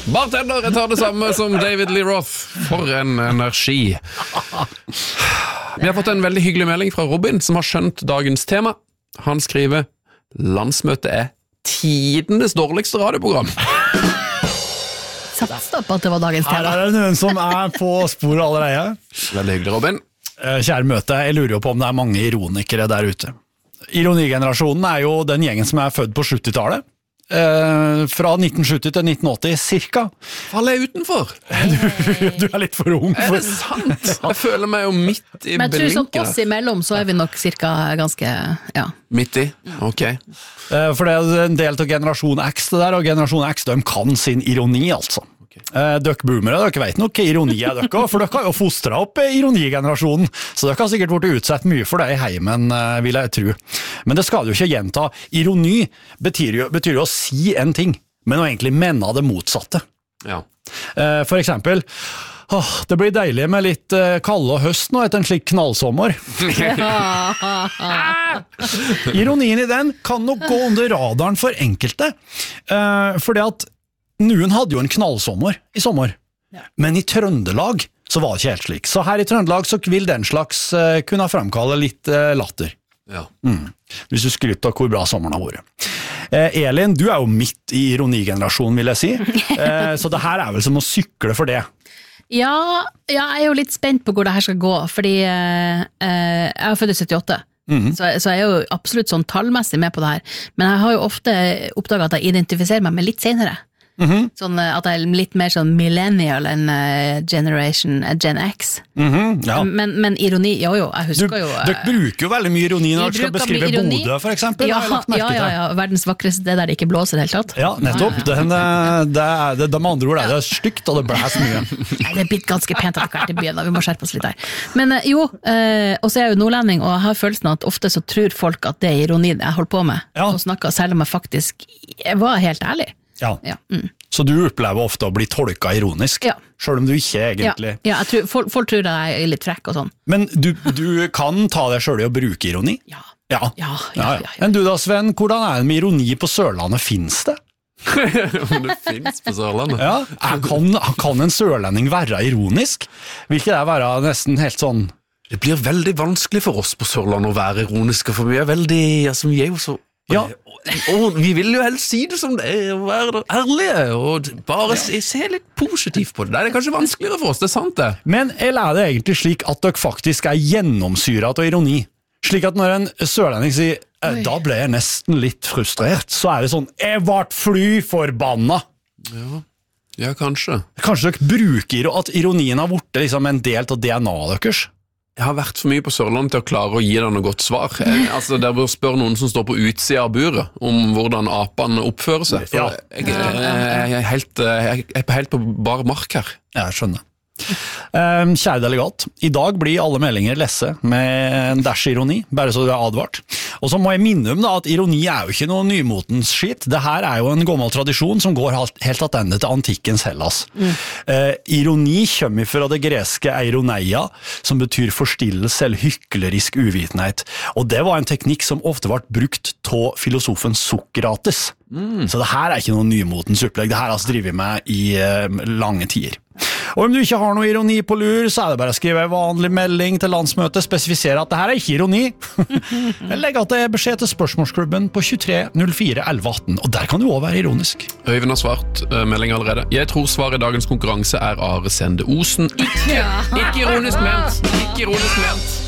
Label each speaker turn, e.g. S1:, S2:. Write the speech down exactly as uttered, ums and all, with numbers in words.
S1: Bartender, jeg tar det samme som David Lee Roth. For en energi. Vi har fått en veldig hyggelig melding fra Robin, som har skjønt dagens tema. Han skriver, landsmøtet er tidenes dårligste radioprogram.
S2: Sats da på at det var dagens tema.
S3: Her er det noen som er på sporet allerede.
S1: Veldig hyggelig, Robin.
S3: Kjære møte, jeg lurer jo på om det er mange ironikere der ute. Ironigenerasjonen er jo den gjengen som er født på syttitallet. Eh, fra nitten sytti til nitten åtti, cirka.
S1: Faller jeg utenfor?
S3: Du, du er litt for ung.
S1: Er det sant? Jeg føler meg jo midt i
S2: Men jeg tror sånn
S1: belinken.
S2: oss imellom, så er vi nok cirka ganske, ja.
S1: Midt i? Ok.
S3: Eh, for det er en del av generasjon X det der, og generasjon X, de kan sin ironi, altså. Eh, dere boomere, dere vet nok hva ironi er dere, for dere har jo fostret opp ironigenerasjonen, så dere har sikkert vært utsett mye for det i heimen, eh, vil jeg tro. Men det skal jo ikke gjenta. Ironi betyr jo, betyr jo å si en ting, men å egentlig mene det motsatte.
S1: Ja.
S3: Eh, for eksempel, åh, det blir deilig med litt eh, kalde og høst nå etter en slik knallsommer. Ironien i den kan nok gå under radaren for enkelte, eh, fordi at noen hadde jo en knallsommer i sommer, ja. Men i Trøndelag så var det ikke helt slik. Så her i Trøndelag så vil den slags uh, kunne fremkalle litt uh, latter.
S1: Ja.
S3: Mm. Hvis du skryter av hvor bra sommeren har vært. Uh, Elin, du er jo midt i ironigenerasjonen, vil jeg si. Uh, så det her er vel som å sykle for det.
S2: Ja, ja, jeg er jo litt spent på hvor det her skal gå, fordi uh, uh, jeg er født i syttiåtte. Mm-hmm. Så, så jeg er jo absolutt sånn tallmessig med på det her. Men jeg har jo ofte oppdaget at jeg identifiserer meg med litt senere. Mm-hmm. Sånn at jeg er litt mer sånn millennial enn uh, generation uh, Gen X.
S3: Mm-hmm, ja.
S2: men, men ironi, jo jo, jeg husker
S3: du,
S2: jo uh,
S3: Dere bruker jo veldig mye ironi når dere skal beskrive Bodø, for eksempel.
S2: Ja, ja, ja, ja, verdens vakreste, det der det ikke blåser helt tatt.
S3: Ja, nettopp. Den, det er, det, de andre ord er det er stygt, og det blæser mye.
S2: Nei, det er blitt ganske pent at dere er til byen, da. Vi må skjerpe oss litt her. Men uh, jo, uh, og så er jeg jo nordlending, og jeg har følelsen at ofte så tror folk at det er ironi det jeg holder på med,
S3: ja.
S2: Og snakker, selv om jeg faktisk jeg var helt ærlig.
S3: Ja,
S2: ja. Mm.
S3: Så du opplever ofte å bli tolket ironisk,
S2: ja.
S3: Selv om du ikke egentlig...
S2: Ja, ja jeg tror, folk, folk tror jeg er litt frekk og sånn.
S3: Men du, du kan ta deg selv i å bruke ironi?
S2: Ja.
S3: Ja.
S2: Ja, ja, ja, ja, ja.
S3: Men du da, Sven, hvordan er det med ironi på Sørlandet? Finnes det?
S1: Om det finnes på Sørlandet?
S3: Ja, kan, kan en sørlending være ironisk? Vil ikke det være nesten helt sånn...
S1: Det blir veldig vanskelig for oss på Sørlandet å være ironiske, for vi er veldig... Altså, vi er jo så...
S3: Ja.
S1: Og vi vil jo helst si det som det er, og være ærlige, og bare se, se litt positivt på det. Det er kanskje vanskeligere for oss, det er sant det.
S3: Men eller er det egentlig slik at dere faktisk er gjennomsyret av ironi? Slik at når en sørlending sier, da ble jeg nesten litt frustrert, så er det sånn, jeg vart fly forbanna.
S1: Ja, ja kanskje.
S3: Kanskje dere bruker at ironien har vært liksom en del av D N A-et deres?
S1: Jeg har vært for mye på Sørlandet til å klare å gi deg noe godt svar. Jeg, altså, der bør spørre noen som står på utsida av buret om hvordan apene oppfører seg. For
S3: Ja.
S1: jeg, jeg, jeg, jeg, er helt, jeg er helt på bare mark her.
S3: Jeg skjønner. Um, kjære delegat, i dag blir alle meldinger lesse med en dash ironi, bare så du er advart. Og så må jeg minne om da, at ironi er jo ikke noe nymotens skit. Det her er jo en gammel tradisjon som går helt, helt attende til antikkens Hellas. Mm. Uh, ironi kommer fra det greske eironeia, som betyr forstillelse eller hyklerisk uvitenhet. Og det var en teknikk som ofte ble brukt av filosofen Sokrates. Mm. Så det her er ikke noe nymotens opplegg. Det her har jeg drevet med i uh, lange tider. Og om du ikke har noe ironi på lur, så er det bare å skrive en vanlig melding til landsmøtet, spesifisere at det her er ikke ironi. Eller legge at det er beskjed til spørsmålsklubben på tjuetre null fire elleve atten, og der kan du også være ironisk.
S1: Øyvind har svart uh, melding allerede. Jeg tror svaret i dagens konkurranse er Are Sende Osen. Ikke, ikke ironisk ment! Ikke ironisk ment!